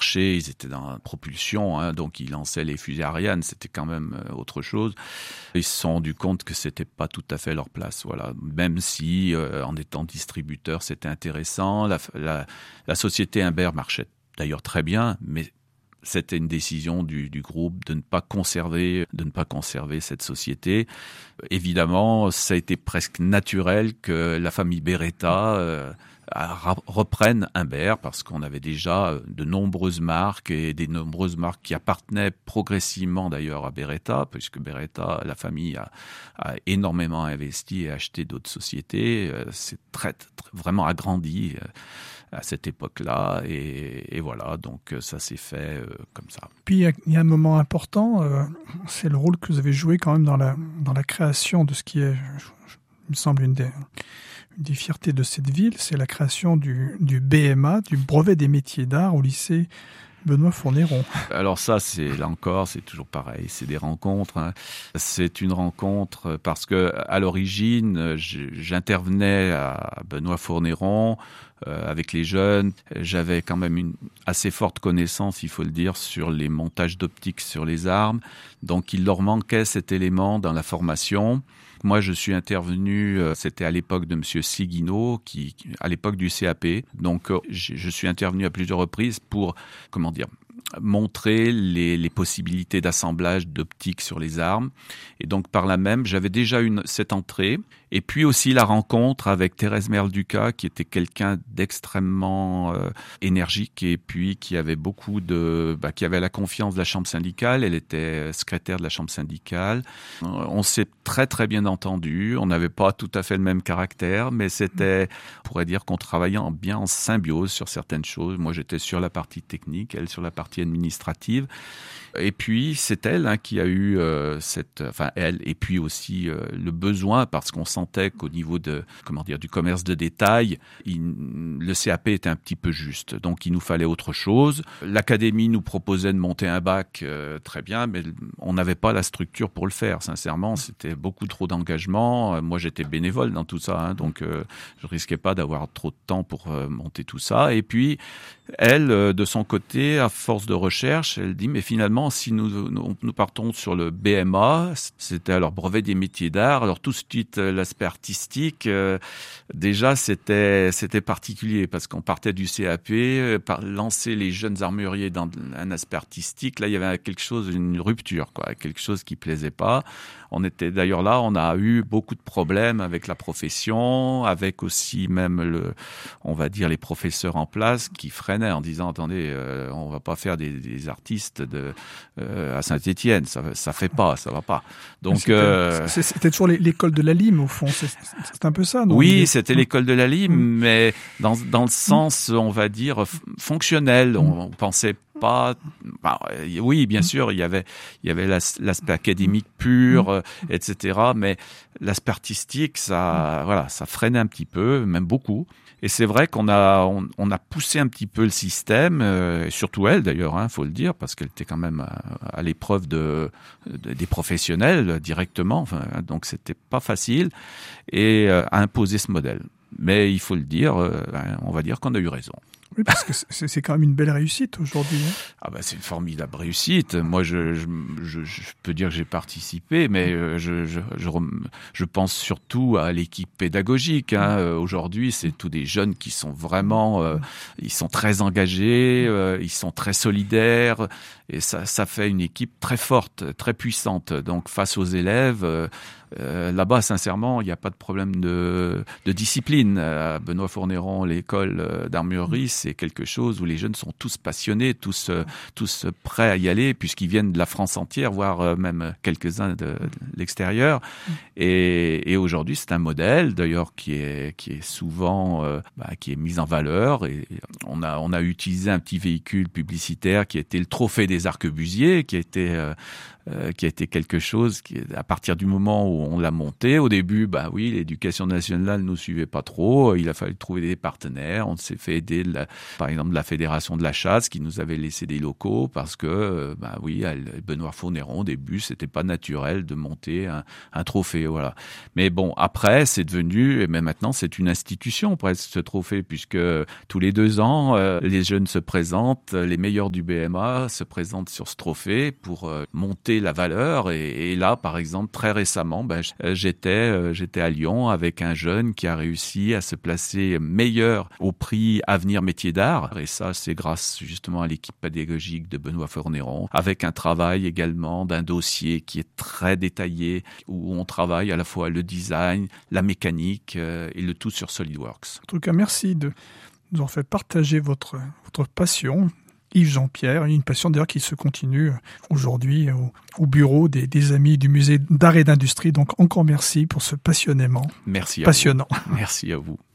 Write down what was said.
marché, ils étaient dans la propulsion, hein, donc ils lançaient les fusées Ariane, c'était quand même autre chose. Ils se sont rendus compte que c'était pas tout à fait leur place, voilà. Même si, en étant distributeur, c'était intéressant. La société Imbert marchait d'ailleurs très bien, mais c'était une décision du groupe de ne pas conserver cette société. Évidemment, ça a été presque naturel que la famille Beretta reprenne Imbert, parce qu'on avait déjà de nombreuses marques et des nombreuses marques qui appartenaient progressivement d'ailleurs à Beretta, puisque Beretta, la famille a énormément investi et acheté d'autres sociétés. C'est vraiment agrandi à cette époque-là, et voilà, donc ça s'est fait comme ça. Puis il y a un moment important, c'est le rôle que vous avez joué quand même dans la création de ce qui est, il me semble, une des fiertés de cette ville, c'est la création du BMA, du brevet des métiers d'art, au lycée Benoît Fournéron. Alors ça, là encore, c'est toujours pareil, c'est des rencontres, hein. C'est une rencontre parce que à l'origine, j'intervenais à Benoît Fournéron avec les jeunes. J'avais quand même une assez forte connaissance, il faut le dire, sur les montages d'optique sur les armes. Donc il leur manquait cet élément dans la formation. Moi, je suis intervenu, c'était à l'époque de Monsieur Seguino, à l'époque du CAP. Donc, je suis intervenu à plusieurs reprises pour, montrer les possibilités d'assemblage d'optique sur les armes. Et donc, par là même, j'avais déjà cette entrée. Et puis aussi la rencontre avec Thérèse Merle-Ducas, qui était quelqu'un d'extrêmement énergique, et puis qui avait qui avait la confiance de la chambre syndicale. Elle était secrétaire de la chambre syndicale. On s'est très très bien entendu. On n'avait pas tout à fait le même caractère, mais on pourrait dire qu'on travaillait bien en symbiose sur certaines choses. Moi, j'étais sur la partie technique, elle sur la partie administrative. Et puis, c'est elle qui a eu elle, et puis aussi le besoin, parce qu'on sentait qu'au niveau du commerce de détail, le CAP était un petit peu juste. Donc, il nous fallait autre chose. L'académie nous proposait de monter un bac, très bien, mais on n'avait pas la structure pour le faire. Sincèrement, c'était beaucoup trop d'engagement. Moi, j'étais bénévole dans tout ça, donc je risquais pas d'avoir trop de temps pour monter tout ça. Et puis, elle, de son côté, à force de recherche, elle dit, mais finalement, si nous partons sur le BMA, c'était alors brevet des métiers d'art, alors tout de suite l'aspect artistique, déjà c'était particulier, parce qu'on partait du CAP, lancer les jeunes armuriers dans un aspect artistique, là il y avait une rupture, quelque chose qui plaisait pas. On était d'ailleurs là, on a eu beaucoup de problèmes avec la profession, avec aussi même les professeurs en place qui freinaient en disant, attendez, on va pas faire des artistes à Saint-Étienne, ça fait pas, ça va pas. Donc c'était toujours l'école de la Lime au fond, c'est un peu ça, non? Oui, c'était l'école de la Lime, mais dans le sens, on va dire, fonctionnel. On pensait pas. Oui, bien sûr, il y avait l'aspect académique pur, etc. Mais l'aspect artistique, ça freinait un petit peu, même beaucoup. Et c'est vrai qu'on a poussé un petit peu le système, et surtout elle d'ailleurs, faut le dire, parce qu'elle était quand même à l'épreuve des professionnels directement. Donc c'était pas facile, et à imposer ce modèle. Mais il faut le dire, on va dire qu'on a eu raison. Oui, parce que c'est quand même une belle réussite aujourd'hui. C'est une formidable réussite. Moi, je peux dire que j'ai participé, mais je pense surtout à l'équipe pédagogique. Aujourd'hui, c'est tous des jeunes qui sont vraiment, ils sont très engagés, ils sont très solidaires, et ça fait une équipe très forte, très puissante. Donc, face aux élèves, là-bas, sincèrement, il n'y a pas de problème de discipline. À Benoît Fournéron, l'école d'armurerie, c'est quelque chose où les jeunes sont tous passionnés, tous prêts à y aller, puisqu'ils viennent de la France entière, voire même quelques-uns de l'extérieur. Et aujourd'hui, c'est un modèle, d'ailleurs, qui est souvent qui est mis en valeur. Et on a utilisé un petit véhicule publicitaire qui était le Trophée des arquebusiers, qui a été quelque chose qui, à partir du moment où on l'a monté. Au début, l'éducation nationale nous suivait pas trop. Il a fallu trouver des partenaires. On s'est fait aider par exemple de la Fédération de la chasse qui nous avait laissé des locaux parce que à Benoît Fournéron au début c'était pas naturel de monter un trophée, voilà. Mais bon, après c'est devenu, et même maintenant c'est une institution presque ce trophée, puisque tous les 2 ans les jeunes se présentent, les meilleurs du BMA se présentent sur ce trophée pour monter la valeur. Et là par exemple très récemment j'étais à Lyon avec un jeune qui a réussi à se placer meilleur au prix Avenir Métiers d'Art. Et ça, c'est grâce justement à l'équipe pédagogique de Benoît Fournéron, avec un travail également d'un dossier qui est très détaillé, où on travaille à la fois le design, la mécanique et le tout sur SolidWorks. En tout cas, merci de nous avoir fait partager votre passion. Yves Jean-Pierre, une passion d'ailleurs qui se continue aujourd'hui au bureau des amis du musée d'art et d'industrie. Donc encore merci pour ce passionnément passionnant. Merci à vous. Merci à vous.